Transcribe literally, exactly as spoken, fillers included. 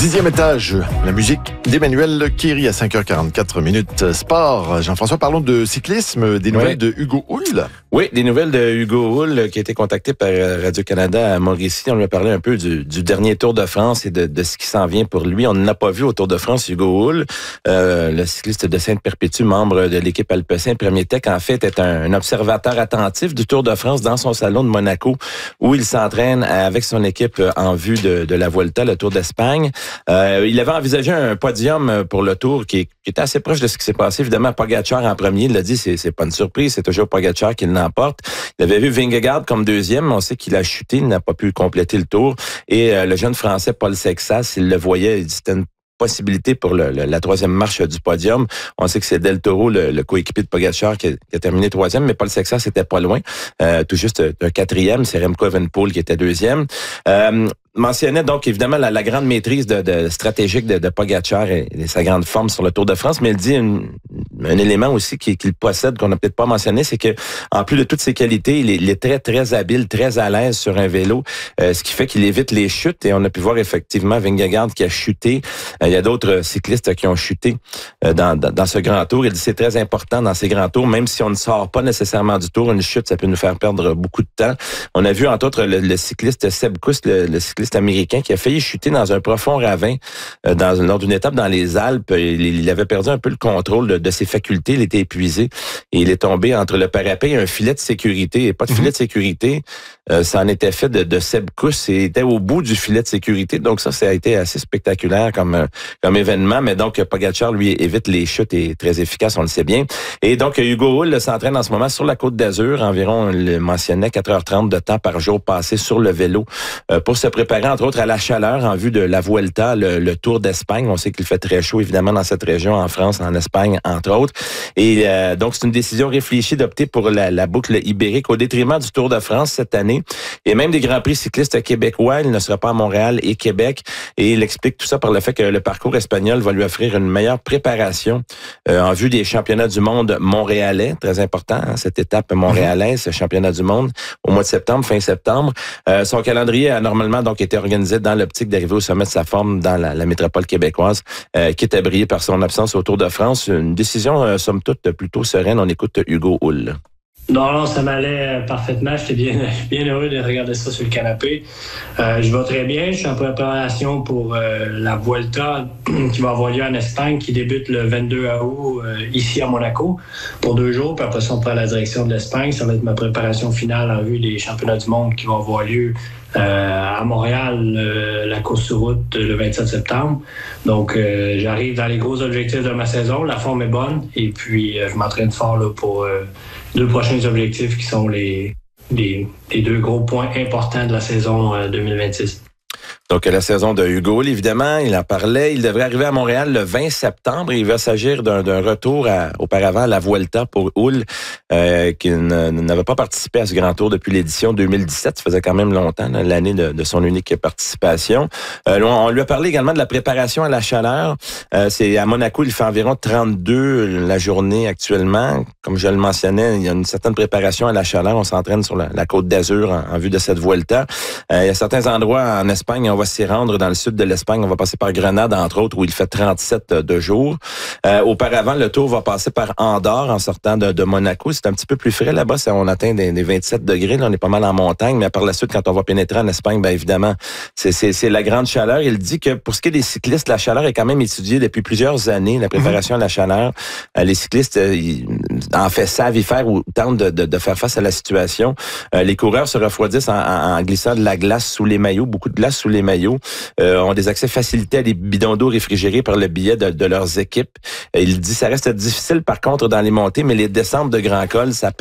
Dixième étage, la musique d'Emmanuel Kéry à cinq heures quarante-quatre minutes. Sport, Jean-François, parlons de cyclisme, des nouvelles oui. de Hugo Houle. Oui, des nouvelles de Hugo Houle qui a été contacté par Radio-Canada à Mauricie. On lui a parlé un peu du, du dernier Tour de France et de, de ce qui s'en vient pour lui. On n'a pas vu au Tour de France Hugo Houle, euh, le cycliste de Sainte-Perpétue, membre de l'équipe Alpecin. Premier Tech, en fait, est un, un observateur attentif du Tour de France dans son salon de Monaco où il s'entraîne avec son équipe en vue de, de la Vuelta, le Tour d'Espagne. Euh, il avait envisagé un podium pour le Tour qui, qui était assez proche de ce qui s'est passé. Évidemment, Pogacar en premier, il l'a dit, c'est, c'est pas une surprise, c'est toujours Pogacar qui l'emporte. Il avait vu Vingegaard comme deuxième, on sait qu'il a chuté, il n'a pas pu compléter le Tour. Et euh, le jeune Français Paul Sexas, il le voyait, il dit c'était une possibilité pour le, le, la troisième marche du podium. On sait que c'est Del Toro, le, le coéquipier de Pogacar, qui a, qui a terminé troisième, mais Paul Sexas était pas loin. Euh, tout juste un quatrième, c'est Remco Evenepoel qui était deuxième. Euh, mentionnait donc évidemment la, la grande maîtrise de, de stratégique de, de Pogacar et, et sa grande forme sur le Tour de France, mais il dit une, un élément aussi qu'il, qu'il possède qu'on n'a peut-être pas mentionné, c'est que en plus de toutes ses qualités, il est, il est très très habile, très à l'aise sur un vélo, euh, ce qui fait qu'il évite les chutes. Et on a pu voir effectivement Vingegaard qui a chuté. Euh, il y a d'autres cyclistes qui ont chuté euh, dans, dans, dans ce grand Tour. Il dit c'est très important dans ces grands tours, même si on ne sort pas nécessairement du Tour, une chute ça peut nous faire perdre beaucoup de temps. On a vu entre autres le, le cycliste Seb Kuss, le, le cycliste américain qui a failli chuter dans un profond ravin euh, dans, lors d'une étape dans les Alpes. Il, il avait perdu un peu le contrôle de, de ses facultés, il était épuisé et il est tombé entre le parapet et un filet de sécurité. Et pas de filet de sécurité, euh, ça en était fait de, de Seb Kuss et il était au bout du filet de sécurité. Donc ça, ça a été assez spectaculaire comme, comme événement. Mais donc Pogacar, lui, évite les chutes et est très efficace, on le sait bien. Et donc Hugo Houle s'entraîne en ce moment sur la Côte d'Azur, environ, on le mentionnait, quatre heures trente de temps par jour passé sur le vélo euh, pour se préparer entre autres à la chaleur en vue de la Vuelta, le, le Tour d'Espagne. On sait qu'il fait très chaud évidemment dans cette région, en France, en Espagne, entre autres. Et euh, donc c'est une décision réfléchie d'opter pour la, la boucle ibérique au détriment du Tour de France cette année. Et même des Grands Prix cyclistes québécois, il ne sera pas à Montréal et Québec. Et il explique tout ça par le fait que le parcours espagnol va lui offrir une meilleure préparation euh, en vue des championnats du monde montréalais. Très important, hein, cette étape montréalaise, ce championnat du monde au mois de septembre, fin septembre. Euh, son calendrier a normalement donc été organisé dans l'optique d'arriver au sommet de sa forme dans la, la métropole québécoise, euh, qui est brillée par son absence au Tour de France. Une décision, euh, somme toute, plutôt sereine. On écoute Hugo Houle. Non, non, ça m'allait parfaitement. J'étais bien, bien heureux de regarder ça sur le canapé. Euh, je vais très bien. Je suis en préparation pour euh, la Vuelta qui va avoir lieu en Espagne, qui débute le vingt-deux août euh, ici à Monaco pour deux jours. Puis après ça, on prend la direction de l'Espagne. Ça va être ma préparation finale en vue des championnats du monde qui vont avoir lieu Euh, à Montréal, euh, la course sur route le vingt-sept septembre. Donc, euh, j'arrive dans les gros objectifs de ma saison. La forme est bonne et puis euh, je m'entraîne fort là, pour euh, deux prochains objectifs qui sont les, les, les deux gros points importants de la saison euh, deux mille vingt-six. Donc, la saison de Hugo Houle, évidemment, il en parlait. Il devrait arriver à Montréal le vingt septembre. Il va s'agir d'un, d'un retour à, auparavant à la Vuelta pour Houle, euh, qui ne, n'avait pas participé à ce grand tour depuis l'édition deux mille dix-sept. Ça faisait quand même longtemps, là, l'année de, de son unique participation. Euh, on, on lui a parlé également de la préparation à la chaleur. Euh, c'est à Monaco, il fait environ trente-deux la journée actuellement. Comme je le mentionnais, il y a une certaine préparation à la chaleur. On s'entraîne sur la, la Côte d'Azur en, en vue de cette Vuelta. Euh, il y a certains endroits en Espagne, on va s'y rendre dans le sud de l'Espagne. On va passer par Grenade, entre autres, où il fait trente-sept de jour. Euh, auparavant, le tour va passer par Andorre en sortant de, de Monaco. C'est un petit peu plus frais là-bas. C'est, on atteint des, des vingt-sept degrés. Là, on est pas mal en montagne. Mais par la suite, quand on va pénétrer en Espagne, bien évidemment, c'est, c'est, c'est la grande chaleur. Il dit que pour ce qui est des cyclistes, la chaleur est quand même étudiée depuis plusieurs années, la préparation mmh. à la chaleur. Euh, les cyclistes euh, ils, en fait savent y faire ou tentent de, de, de faire face à la situation. Euh, les coureurs se refroidissent en, en, en glissant de la glace sous les maillots, beaucoup de glace sous les maillots. Euh, ont des accès facilités à des bidons d'eau réfrigérés par le biais de, de leurs équipes. Euh, il dit ça reste difficile par contre dans les montées, mais les descentes de grand col, ça